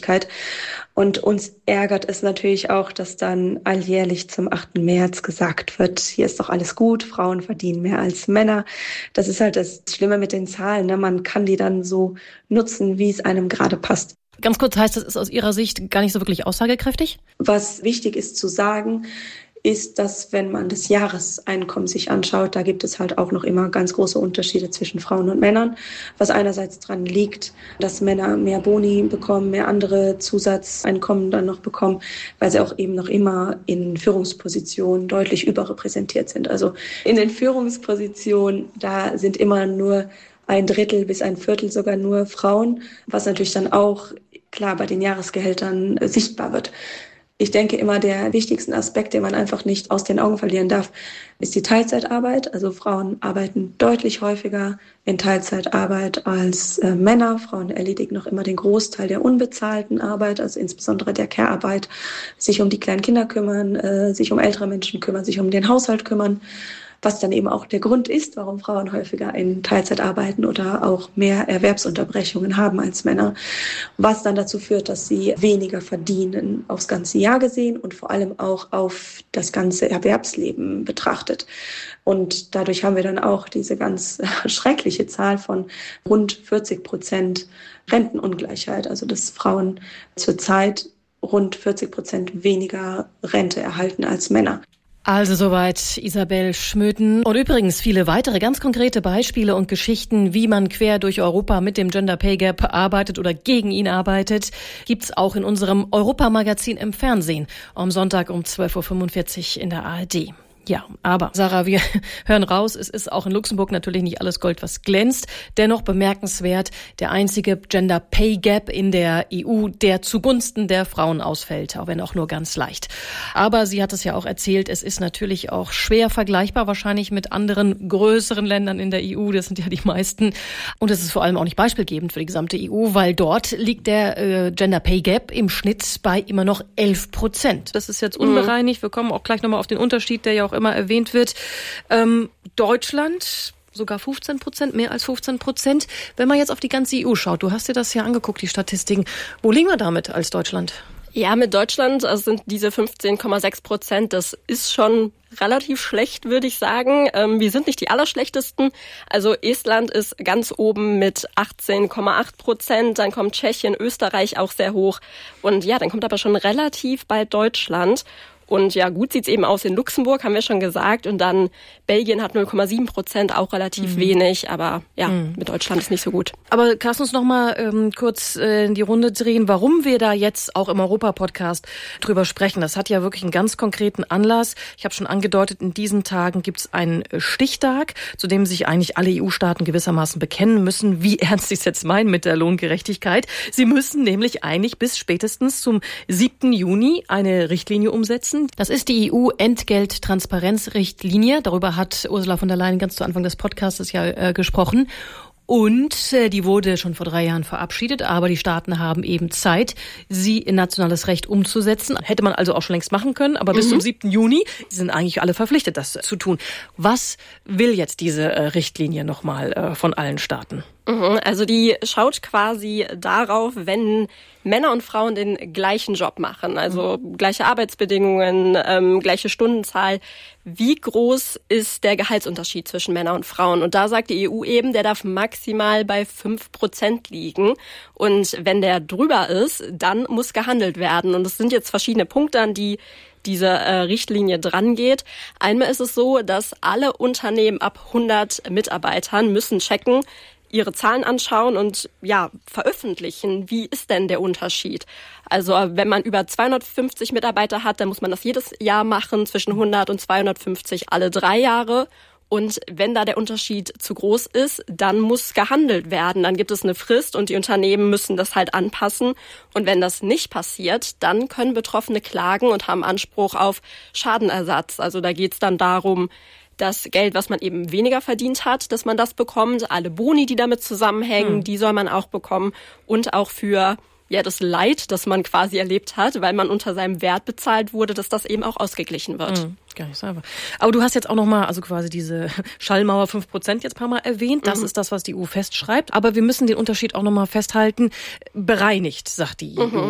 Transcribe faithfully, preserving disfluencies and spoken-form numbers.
Erwerbstätigkeit. Und uns ärgert es natürlich auch, dass dann alljährlich zum achten März gesagt wird, hier ist doch alles gut, Frauen verdienen mehr als Männer. Das ist halt das Schlimme mit den Zahlen, ne? Man kann die dann so nutzen, wie es einem gerade passt. Ganz kurz, heißt das, ist aus Ihrer Sicht gar nicht so wirklich aussagekräftig? Was wichtig ist zu sagen, ist, dass wenn man das Jahreseinkommen sich anschaut, da gibt es halt auch noch immer ganz große Unterschiede zwischen Frauen und Männern, was einerseits dran liegt, dass Männer mehr Boni bekommen, mehr andere Zusatzeinkommen dann noch bekommen, weil sie auch eben noch immer in Führungspositionen deutlich überrepräsentiert sind. Also in den Führungspositionen, da sind immer nur ein Drittel bis ein Viertel sogar nur Frauen, was natürlich dann auch klar bei den Jahresgehältern äh, sichtbar wird. Ich denke immer, der wichtigste Aspekt, den man einfach nicht aus den Augen verlieren darf, ist die Teilzeitarbeit. Also Frauen arbeiten deutlich häufiger in Teilzeitarbeit als äh, Männer. Frauen erledigen noch immer den Großteil der unbezahlten Arbeit, also insbesondere der Care-Arbeit, sich um die kleinen Kinder kümmern, äh, sich um ältere Menschen kümmern, sich um den Haushalt kümmern. Was dann eben auch der Grund ist, warum Frauen häufiger in Teilzeit arbeiten oder auch mehr Erwerbsunterbrechungen haben als Männer, was dann dazu führt, dass sie weniger verdienen aufs ganze Jahr gesehen und vor allem auch auf das ganze Erwerbsleben betrachtet. Und dadurch haben wir dann auch diese ganz schreckliche Zahl von rund vierzig Prozent Rentenungleichheit, also dass Frauen zurzeit rund vierzig Prozent weniger Rente erhalten als Männer. Also soweit Isabel Schmöten. Und übrigens viele weitere ganz konkrete Beispiele und Geschichten, wie man quer durch Europa mit dem Gender Pay Gap arbeitet oder gegen ihn arbeitet, gibt's auch in unserem Europamagazin im Fernsehen am Sonntag um zwölf Uhr fünfundvierzig in der A R D. Ja, aber Sarah, wir hören raus, es ist auch in Luxemburg natürlich nicht alles Gold, was glänzt. Dennoch bemerkenswert, der einzige Gender Pay Gap in der E U, der zugunsten der Frauen ausfällt, auch wenn auch nur ganz leicht. Aber sie hat es ja auch erzählt, es ist natürlich auch schwer vergleichbar wahrscheinlich mit anderen größeren Ländern in der E U, das sind ja die meisten. Und es ist vor allem auch nicht beispielgebend für die gesamte E U, weil dort liegt der äh, Gender Pay Gap im Schnitt bei immer noch elf Prozent. Das ist jetzt unbereinigt, wir kommen auch gleich nochmal auf den Unterschied, der ja auch immer erwähnt wird. Ähm, Deutschland sogar fünfzehn Prozent, mehr als fünfzehn Prozent. Wenn man jetzt auf die ganze E U schaut, du hast dir das ja angeguckt, die Statistiken. Wo liegen wir damit als Deutschland? Ja, mit Deutschland also sind diese fünfzehn Komma sechs Prozent, das ist schon relativ schlecht, würde ich sagen. Ähm, wir sind nicht die Allerschlechtesten. Also Estland ist ganz oben mit achtzehn Komma acht Prozent. Dann kommt Tschechien, Österreich auch sehr hoch. Und ja, dann kommt aber schon relativ bald Deutschland. Und ja, gut sieht's eben aus in Luxemburg, haben wir schon gesagt. Und dann Belgien hat null Komma sieben Prozent, auch relativ mhm. wenig. Aber ja, mhm. mit Deutschland ist nicht so gut. Aber kannst du uns noch mal ähm, kurz äh, in die Runde drehen, warum wir da jetzt auch im Europa-Podcast drüber sprechen? Das hat ja wirklich einen ganz konkreten Anlass. Ich habe schon angedeutet, in diesen Tagen gibt's einen Stichtag, zu dem sich eigentlich alle E U-Staaten gewissermaßen bekennen müssen, wie ernst sie es jetzt meinen mit der Lohngerechtigkeit. Sie müssen nämlich eigentlich bis spätestens zum siebten Juni eine Richtlinie umsetzen. Das ist die E U-Entgelttransparenzrichtlinie. Darüber hat Ursula von der Leyen ganz zu Anfang des Podcasts ja äh, gesprochen. Und äh, die wurde schon vor drei Jahren verabschiedet, aber die Staaten haben eben Zeit, sie in nationales Recht umzusetzen. Hätte man also auch schon längst machen können, aber mhm. bis zum siebten Juni sind eigentlich alle verpflichtet, das zu tun. Was will jetzt diese äh, Richtlinie nochmal äh, von allen Staaten? Also die schaut quasi darauf, wenn Männer und Frauen den gleichen Job machen, also gleiche Arbeitsbedingungen, ähm, gleiche Stundenzahl, wie groß ist der Gehaltsunterschied zwischen Männern und Frauen? Und da sagt die E U eben, der darf maximal bei fünf Prozent liegen. Und wenn der drüber ist, dann muss gehandelt werden. Und es sind jetzt verschiedene Punkte, an die diese äh, Richtlinie dran geht. Einmal ist es so, dass alle Unternehmen ab hundert Mitarbeitern müssen checken, ihre Zahlen anschauen und ja veröffentlichen, wie ist denn der Unterschied? Also wenn man über zweihundertfünfzig Mitarbeiter hat, dann muss man das jedes Jahr machen, zwischen hundert und zweihundertfünfzig alle drei Jahre. Und wenn da der Unterschied zu groß ist, dann muss gehandelt werden. Dann gibt es eine Frist und die Unternehmen müssen das halt anpassen. Und wenn das nicht passiert, dann können Betroffene klagen und haben Anspruch auf Schadenersatz. Also da geht es dann darum, das Geld, was man eben weniger verdient hat, dass man das bekommt. Alle Boni, die damit zusammenhängen, hm. die soll man auch bekommen. Und auch für ja das Leid, das man quasi erlebt hat, weil man unter seinem Wert bezahlt wurde, dass das eben auch ausgeglichen wird. Hm. Gar nicht so einfach. Aber du hast jetzt auch nochmal, also quasi diese Schallmauer fünf Prozent jetzt ein paar Mal erwähnt. Das mhm. ist das, was die E U festschreibt. Aber wir müssen den Unterschied auch nochmal festhalten. Bereinigt, sagt die E U. Mhm.